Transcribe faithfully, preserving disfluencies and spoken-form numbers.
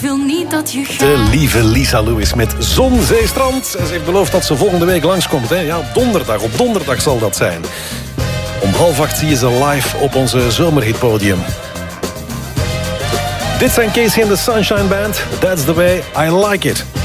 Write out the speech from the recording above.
wil niet dat je gaat. De lieve Lisa Lewis met Zon, Zee, Strand. En ze heeft beloofd dat ze volgende week langskomt. Hè? Ja, donderdag. Op donderdag zal dat zijn. Om half acht zie je ze live op onze zomerhitpodium. Dit zijn Casey and the Sunshine Band. That's the way I like it.